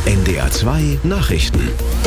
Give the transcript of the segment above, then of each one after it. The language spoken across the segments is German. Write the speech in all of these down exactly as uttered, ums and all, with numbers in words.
N D R zwei Nachrichten.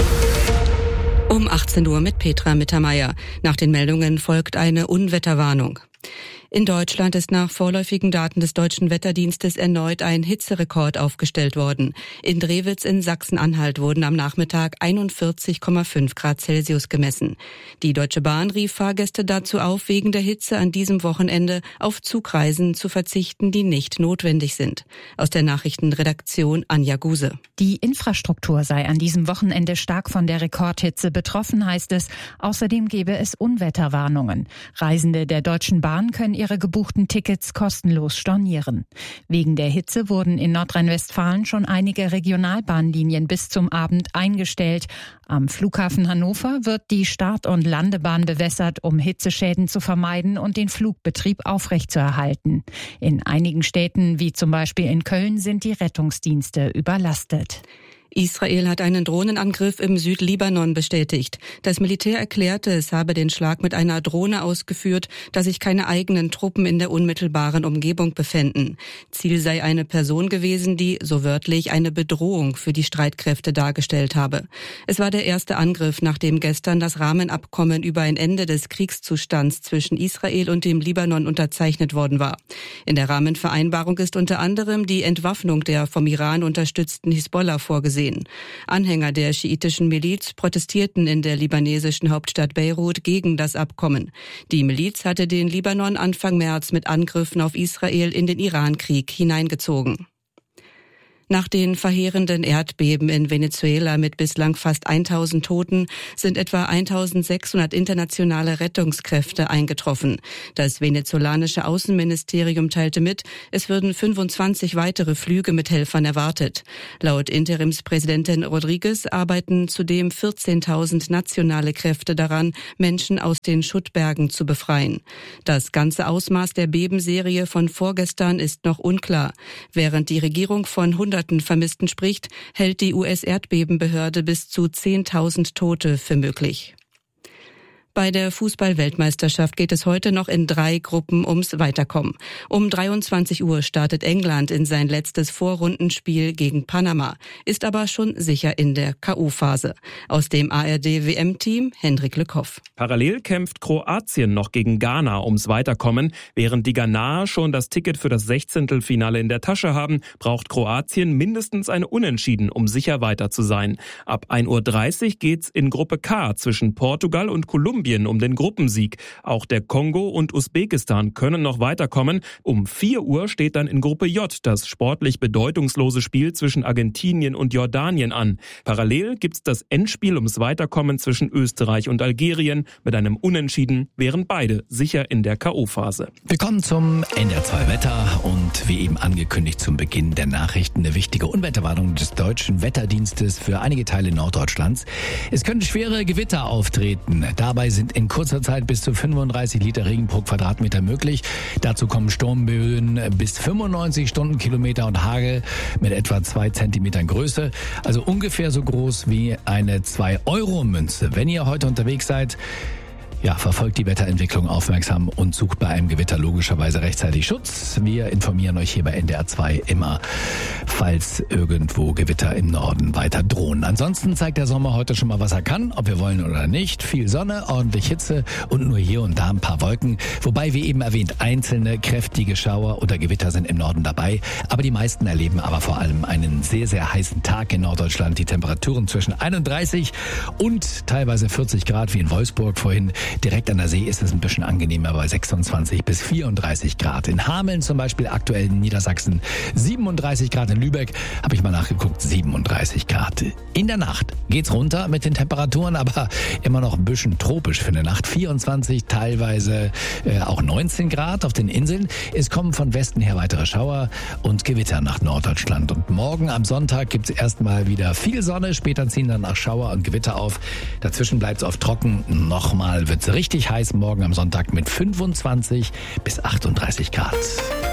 Um achtzehn Uhr mit Petra Mittermeier. Nach den Meldungen folgt eine Unwetterwarnung. In Deutschland ist nach vorläufigen Daten des Deutschen Wetterdienstes erneut ein Hitzerekord aufgestellt worden. In Drewitz in Sachsen-Anhalt wurden am Nachmittag einundvierzig Komma fünf Grad Celsius gemessen. Die Deutsche Bahn rief Fahrgäste dazu auf, wegen der Hitze an diesem Wochenende auf Zugreisen zu verzichten, die nicht notwendig sind. Aus der Nachrichtenredaktion Anja Guse. Die Infrastruktur sei an diesem Wochenende stark von der Rekordhitze betroffen, heißt es. Außerdem gebe es Unwetterwarnungen. Reisende der Deutschen Bahn können ihre gebuchten Tickets kostenlos stornieren. Wegen der Hitze wurden in Nordrhein-Westfalen schon einige Regionalbahnlinien bis zum Abend eingestellt. Am Flughafen Hannover wird die Start- und Landebahn bewässert, um Hitzeschäden zu vermeiden und den Flugbetrieb aufrechtzuerhalten. In einigen Städten, wie zum Beispiel in Köln, sind die Rettungsdienste überlastet. Israel hat einen Drohnenangriff im Südlibanon bestätigt. Das Militär erklärte, es habe den Schlag mit einer Drohne ausgeführt, da sich keine eigenen Truppen in der unmittelbaren Umgebung befänden. Ziel sei eine Person gewesen, die, so wörtlich, eine Bedrohung für die Streitkräfte dargestellt habe. Es war der erste Angriff, nachdem gestern das Rahmenabkommen über ein Ende des Kriegszustands zwischen Israel und dem Libanon unterzeichnet worden war. In der Rahmenvereinbarung ist unter anderem die Entwaffnung der vom Iran unterstützten Hisbollah vorgesehen. Anhänger der schiitischen Miliz protestierten in der libanesischen Hauptstadt Beirut gegen das Abkommen. Die Miliz hatte den Libanon Anfang März mit Angriffen auf Israel in den Irankrieg hineingezogen. Nach den verheerenden Erdbeben in Venezuela mit bislang fast tausend Toten sind etwa eintausendsechshundert internationale Rettungskräfte eingetroffen. Das venezolanische Außenministerium teilte mit, es würden fünfundzwanzig weitere Flüge mit Helfern erwartet. Laut Interimspräsidentin Rodriguez arbeiten zudem vierzehntausend nationale Kräfte daran, Menschen aus den Schuttbergen zu befreien. Das ganze Ausmaß der Bebenserie von vorgestern ist noch unklar. Während die Regierung von hunderten Vermissten spricht, hält die U S-Erdbebenbehörde bis zu zehntausend Tote für möglich. Bei der Fußball-Weltmeisterschaft geht es heute noch in drei Gruppen ums Weiterkommen. Um dreiundzwanzig Uhr startet England in sein letztes Vorrundenspiel gegen Panama, ist aber schon sicher in der K O-Phase. Aus dem A R D-W M-Team Hendrik Lückhoff. Parallel kämpft Kroatien noch gegen Ghana ums Weiterkommen. Während die Ghanaer schon das Ticket für das Sechzehntelfinale in der Tasche haben, braucht Kroatien mindestens eine Unentschieden, um sicher weiter zu sein. Ab ein Uhr dreißig geht's in Gruppe K zwischen Portugal und Kolumbien um den Gruppensieg. Auch der Kongo und Usbekistan können noch weiterkommen. Um vier Uhr steht dann in Gruppe J das sportlich bedeutungslose Spiel zwischen Argentinien und Jordanien an. Parallel gibt's das Endspiel ums Weiterkommen zwischen Österreich und Algerien. Mit einem Unentschieden wären beide sicher in der K O-Phase. Wir kommen zum N D R zwei Wetter und wie eben angekündigt zum Beginn der Nachrichten eine wichtige Unwetterwarnung des Deutschen Wetterdienstes für einige Teile Norddeutschlands. Es können schwere Gewitter auftreten. Dabei sind in kurzer Zeit bis zu fünfunddreißig Liter Regen pro Quadratmeter möglich. Dazu kommen Sturmböen bis fünfundneunzig Stundenkilometer und Hagel mit etwa zwei Zentimetern Größe. Also ungefähr so groß wie eine zwei Euro Münze. Wenn ihr heute unterwegs seid, ja, verfolgt die Wetterentwicklung aufmerksam und sucht bei einem Gewitter logischerweise rechtzeitig Schutz. Wir informieren euch hier bei N D R zwei immer, falls irgendwo Gewitter im Norden weiter drohen. Ansonsten zeigt der Sommer heute schon mal, was er kann, ob wir wollen oder nicht. Viel Sonne, ordentlich Hitze und nur hier und da ein paar Wolken. Wobei, wie eben erwähnt, einzelne kräftige Schauer oder Gewitter sind im Norden dabei. Aber die meisten erleben aber vor allem einen sehr, sehr heißen Tag in Norddeutschland. Die Temperaturen zwischen einunddreißig und teilweise vierzig Grad wie in Wolfsburg vorhin. Direkt an der See ist es ein bisschen angenehmer bei sechsundzwanzig bis vierunddreißig Grad. In Hameln zum Beispiel, aktuell in Niedersachsen siebenunddreißig Grad. In Lübeck habe ich mal nachgeguckt, siebenunddreißig Grad. In der Nacht geht's runter mit den Temperaturen, aber immer noch ein bisschen tropisch für eine Nacht. vierundzwanzig, teilweise äh, auch neunzehn Grad auf den Inseln. Es kommen von Westen her weitere Schauer und Gewitter nach Norddeutschland. Und morgen am Sonntag gibt's erstmal wieder viel Sonne. Später ziehen dann auch Schauer und Gewitter auf. Dazwischen bleibt's oft trocken. Nochmal wird's richtig heiß morgen am Sonntag mit fünfundzwanzig bis achtunddreißig Grad.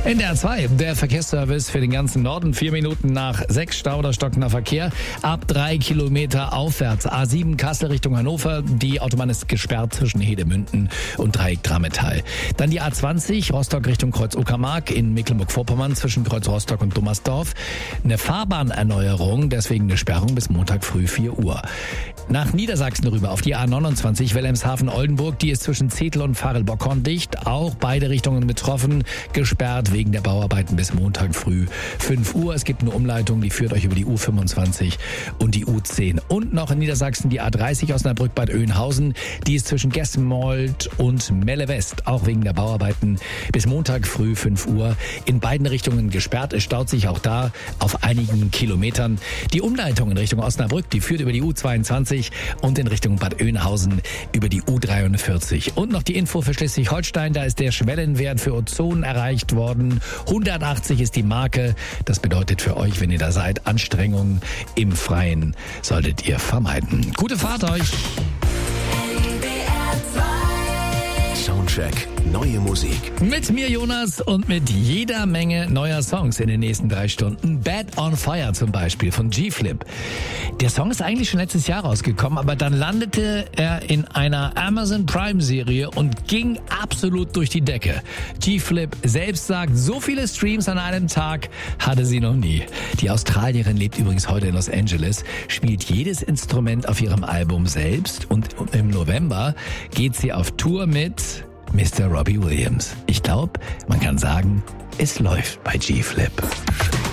N D R zwei, der Verkehrsservice für den ganzen Norden. Vier Minuten nach sechs, Stau oder stockender Verkehr. Ab drei Kilometer aufwärts. A sieben Kassel Richtung Hannover. Die Autobahn ist gesperrt zwischen Hedemünden und Dreieck Drammetal. Dann die A zwanzig, Rostock Richtung Kreuz Uckermark in Mecklenburg-Vorpommern zwischen Kreuz Rostock und Dummersdorf. Eine Fahrbahnerneuerung, deswegen eine Sperrung bis Montag früh vier Uhr. Nach Niedersachsen rüber auf die A neunundzwanzig Wilhelmshaven-Oldenburg. Die ist zwischen Zetel und Farel-Bockhorn dicht. Auch beide Richtungen betroffen. Gesperrt wegen der Bauarbeiten bis Montag früh fünf Uhr. Es gibt eine Umleitung, die führt euch über die U fünfundzwanzig und die U zehn. Und noch in Niedersachsen die A dreißig Osnabrück-Bad Oeynhausen. Die ist zwischen Gessenmold und Melle West. Auch wegen der Bauarbeiten bis Montag früh fünf Uhr. In beiden Richtungen gesperrt. Es staut sich auch da auf einigen Kilometern. Die Umleitung in Richtung Osnabrück, die führt über die U zweiundzwanzig und in Richtung Bad Oeynhausen über die U dreiundvierzig. Und noch die Info für Schleswig-Holstein, da ist der Schwellenwert für Ozon erreicht worden. hundertachtzig ist die Marke. Das bedeutet für euch, wenn ihr da seid, Anstrengungen im Freien solltet ihr vermeiden. Gute Fahrt euch! Soundcheck. Neue Musik. Mit mir Jonas und mit jeder Menge neuer Songs in den nächsten drei Stunden. Bad on Fire zum Beispiel von G-Flip. Der Song ist eigentlich schon letztes Jahr rausgekommen, aber dann landete er in einer Amazon Prime Serie und ging absolut durch die Decke. G-Flip selbst sagt, so viele Streams an einem Tag hatte sie noch nie. Die Australierin lebt übrigens heute in Los Angeles, spielt jedes Instrument auf ihrem Album selbst und im November geht sie auf Tour mit Mister Robbie Williams. Ich glaube, man kann sagen, es läuft bei G-Flip.